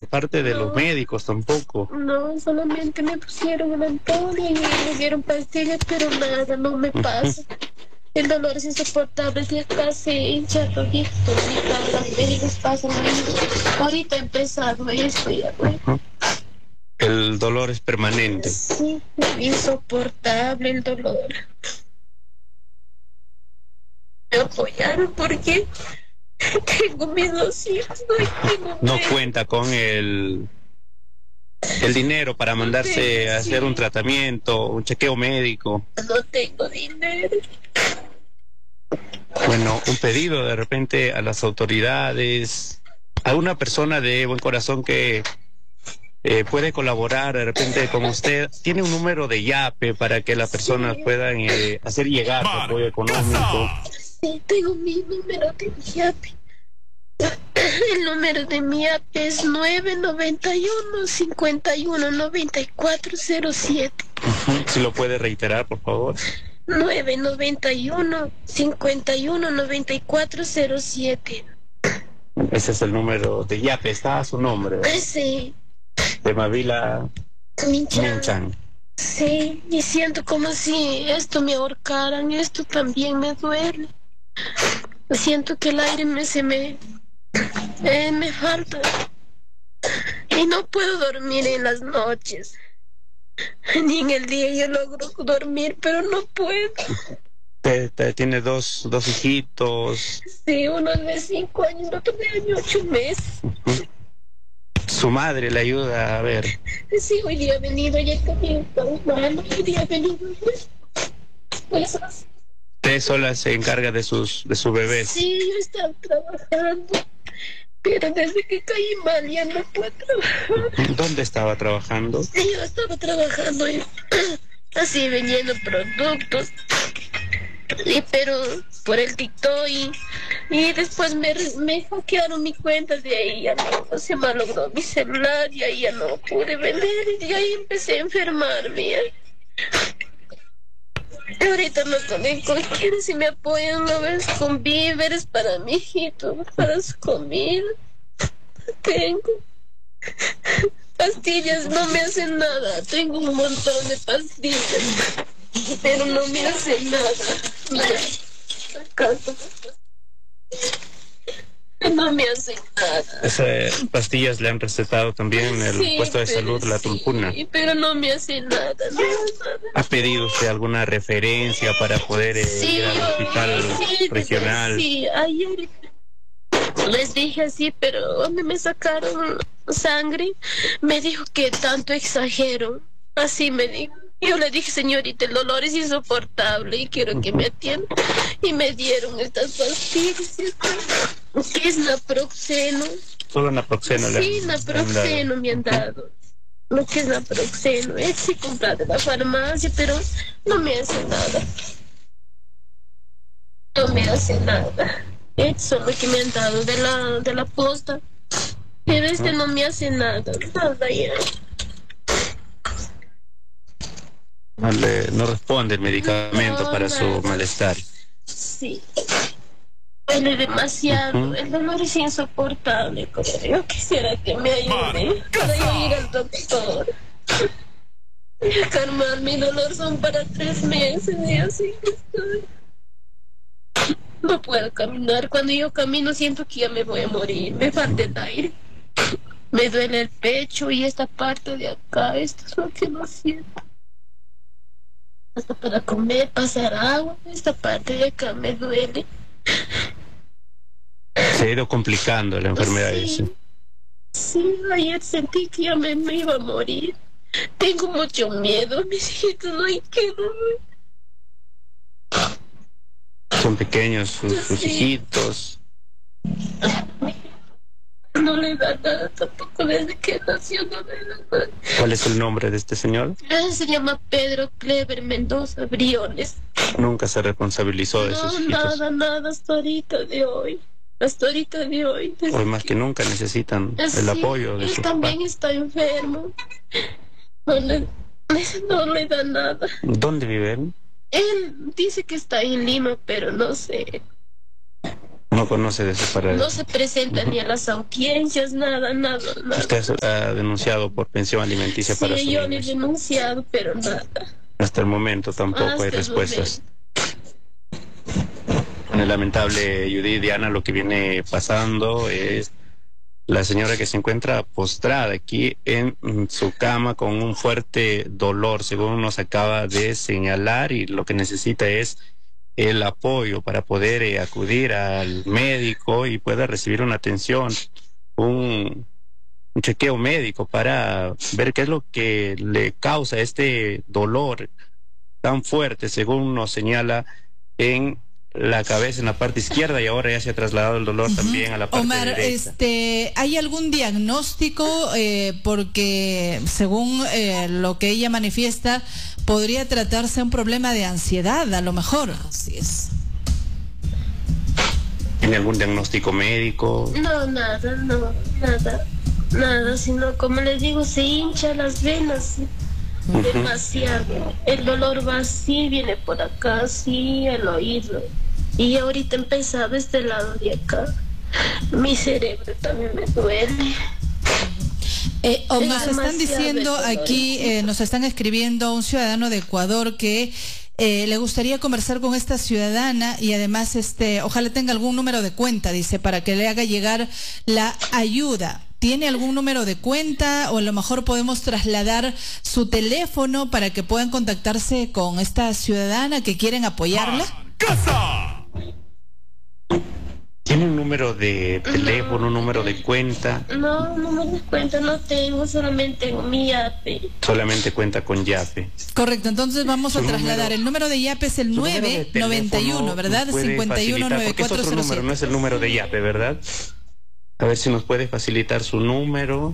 parte de los No, médicos tampoco. no, solamente me pusieron el Antonio y me dieron pastillas, pero nada, no me Ujú. pasa. El dolor es insoportable, si acá se hincha todito, ahorita las vejigas pasan ahí. Ahorita he empezado esto ya, güey. Ujú. El dolor es permanente. Sí, insoportable el dolor. Me apoyaron porque tengo mis 2 hijos, no tengo No medio, cuenta con el dinero para no tengo, mandarse a hacer un sí, tratamiento, un chequeo médico. no tengo dinero. Bueno, un pedido de repente a las autoridades, a una persona de buen corazón que puede colaborar de repente con usted. Tiene un número de YAPE para que las personas Sí, puedan hacer llegar su apoyo económico. sí, tengo mi número de MIAPE. El número de MIAPE es 991-519407. Ujú. Si lo puede reiterar, por favor. 991-519407. Ese es el número de YAPE, está a su nombre, ¿verdad? Sí, De Mavila Minchan. Minchan. Sí, y siento como si esto me ahorcaran, esto también me duele. Siento que el aire me falta y no puedo dormir en las noches, ni en el día yo logro dormir, pero no puedo. Tiene dos hijitos. Sí, uno es de 5 años, otro de año 8 meses. Ujú. Su madre le ayuda a ver. Sí, hoy día he venido, ya también está humano, hoy día he venido, pues, Usted sola se encarga de sus bebés. sí, yo estaba trabajando, pero desde que caí mal ya no puedo trabajar. Ujú. ¿Dónde estaba trabajando? Sí, yo estaba trabajando así vendiendo productos, pero por el TikTok y después me hackearon mi cuenta, de ahí ya no se malogró mi celular y ahí ya no pude vender y ahí empecé a enfermarme. Ahorita no conozco quién si me apoyan una vez con víveres para mi hijito, para su comida. Tengo pastillas, no me hacen nada. Tengo un montón de pastillas, pero no me hacen nada. Mira, acá, no me hacen nada. Esas pastillas le han recetado también en el Sí, puesto de pero salud La Tulpuna. sí, pero no me hacen nada, nada, nada. ¿Ha pedido usted alguna referencia para poder Sí, ir al hospital sí, regional? sí, ayer les dije así, pero donde me sacaron sangre, me dijo que tanto exagero. Así me dijo. Yo le dije, señorita, el dolor es insoportable y quiero que me atienda. Y me dieron estas pastillas, que es naproxeno. Solo naproxeno Sí, le han dado. naproxeno me han dado. Lo que es naproxeno, es sí comprado en la farmacia, pero no me hace nada. No me hace nada. Eso es lo que me han dado de la posta. Pero este Ujú. no me hace nada. Nada ya. No responde el medicamento No, para su nada. malestar. Sí. Duele demasiado. Ujú. El dolor es insoportable. Como yo quisiera que me ayude para yo ir al doctor. Y a calmar mi dolor son para 3 meses y así estoy. No puedo caminar. Cuando yo camino siento que ya me voy a morir. Me falta el aire. Me duele el pecho y esta parte de acá. Esto es lo que no siento. Hasta para comer, pasar agua. Esta parte de acá me duele. Se ha ido complicando la enfermedad esa. Sí, sí, ayer sentí que ya me iba a morir. Tengo mucho miedo, mis hijitos no hay que Son pequeños sus sí, hijitos. no le da nada tampoco desde que nació, no le da nada. ¿Cuál es el nombre de este señor? Él se llama Pedro Clever Mendoza Briones. Nunca se responsabilizó de sus No, hijitos. nada, nada, hasta ahorita de hoy. Hasta ahorita de hoy. Hoy Desde más que nunca necesitan el sí, apoyo de él su papá. también está enfermo. No le, no le da nada. ¿Dónde viven? Él dice que está en Lima, pero no sé. No conoce de ese paradero. No se presenta ni a las audiencias, nada. Usted ha denunciado por pensión alimenticia para su Sí, yo le he niños. denunciado, pero nada. Hasta el momento tampoco Hasta hay el respuestas. Bueno, lamentable, Judith, Diana, lo que viene pasando es la señora que se encuentra postrada aquí en su cama con un fuerte dolor, según nos acaba de señalar, y lo que necesita es el apoyo para poder acudir al médico y pueda recibir una atención, un chequeo médico para ver qué es lo que le causa este dolor tan fuerte, según nos señala en la cabeza, en la parte izquierda, y ahora ya se ha trasladado el dolor también a la parte Omar, derecha. ¿hay algún diagnóstico? Porque según lo que ella manifiesta, podría tratarse un problema de ansiedad, a lo mejor. Así es. ¿Tiene algún diagnóstico médico? No, nada, sino como les digo, se hincha las venas demasiado. El dolor va así, viene por acá, así, el oído. Y ahorita empezaba de este lado de acá. Mi cerebro también me duele. Nos están diciendo aquí, nos están escribiendo un ciudadano de Ecuador que le gustaría conversar con esta ciudadana y además ojalá tenga algún número de cuenta, dice, para que le haga llegar la ayuda. ¿Tiene algún número de cuenta o a lo mejor podemos trasladar su teléfono para que puedan contactarse con esta ciudadana que quieren apoyarla? ¡Casa! ¿Tiene un número de teléfono, un número de cuenta? No me doy cuenta, no tengo, solamente tengo mi YAPE. Solamente cuenta con YAPE. Correcto, entonces vamos a trasladar. El número de YAPE es el Su número de 991, ¿verdad? puede 51 facilitar, porque es otro número, no es el número de YAPE, ¿verdad? A ver si nos puede facilitar su número.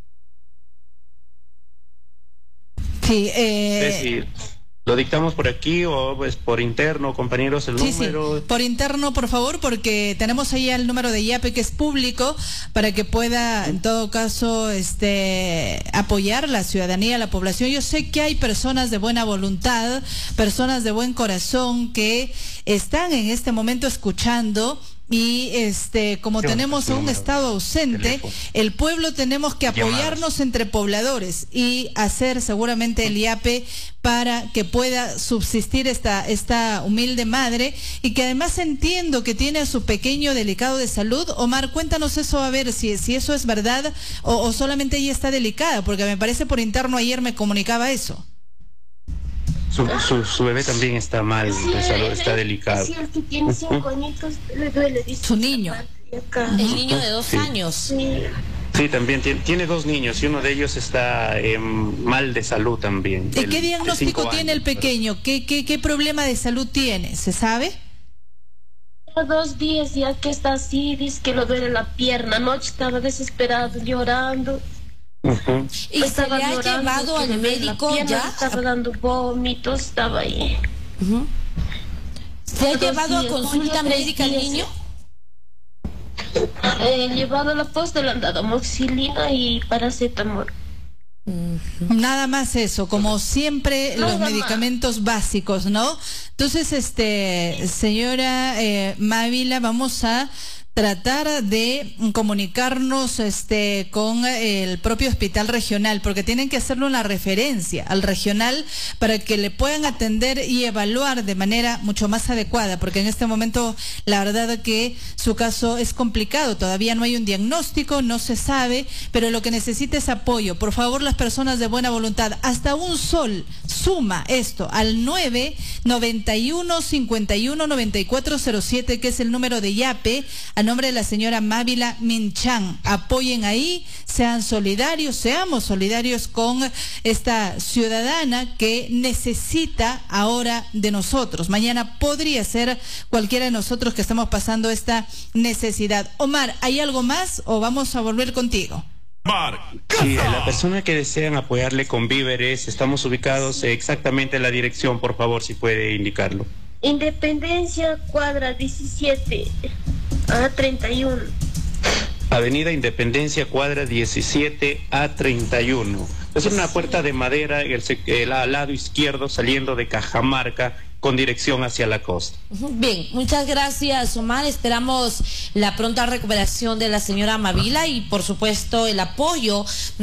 Sí, Si lo dictamos por aquí o pues por interno, compañeros, el número. Sí, por interno, por favor, porque tenemos ahí el número de YAPE que es público para que pueda, en todo caso, apoyar la ciudadanía, la población. Yo sé que hay personas de buena voluntad, personas de buen corazón que están en este momento escuchando. Y como tenemos un estado ausente, el pueblo tenemos que apoyarnos entre pobladores y hacer seguramente el YAPE para que pueda subsistir esta humilde madre y que además entiendo que tiene a su pequeño delicado de salud. Omar, cuéntanos eso, a ver si eso es verdad o solamente ella está delicada, porque me parece por interno ayer me comunicaba eso. Su bebé también está mal de salud, está delicado. Sí, el que tiene 5 añitos le duele, dice. Su niño. El niño de 2 años. Sí, también tiene 2 niños y uno de ellos está mal de salud también. ¿Y qué diagnóstico tiene el pequeño? ¿Qué problema de salud tiene? ¿Se sabe? 2 días ya que está así, dice que le duele la pierna. Anoche estaba desesperado, llorando. ¿Y se le ha llevado al médico ya? Estaba dando vómitos, estaba ahí. ¿Se ha llevado a consulta médica al niño? Llevado a la posta, le han dado amoxicilina y paracetamol. Nada más eso, como siempre los medicamentos básicos, ¿no? Entonces, señora Mávila, vamos a tratar de comunicarnos con el propio hospital regional, porque tienen que hacerle una referencia al regional para que le puedan atender y evaluar de manera mucho más adecuada, porque en este momento la verdad que su caso es complicado, todavía no hay un diagnóstico, no se sabe, pero lo que necesita es apoyo. Por favor, las personas de buena voluntad, hasta un sol, suma esto al 991 51 9407, que es el número de YAPE, a nombre de la señora Mávila Minchan. Apoyen ahí, seamos solidarios con esta ciudadana que necesita ahora de nosotros. Mañana podría ser cualquiera de nosotros que estamos pasando esta necesidad. Omar, ¿hay algo más o vamos a volver contigo? Sí, la persona que desean apoyarle con víveres, estamos ubicados exactamente en la dirección, por favor, si puede indicarlo. Independencia, cuadra 17 a 31. Avenida Independencia, cuadra 17 a 31. Es una puerta de madera al lado izquierdo, saliendo de Cajamarca, con dirección hacia la costa. Bien, muchas gracias, Omar. Esperamos la pronta recuperación de la señora Mavila y, por supuesto, el apoyo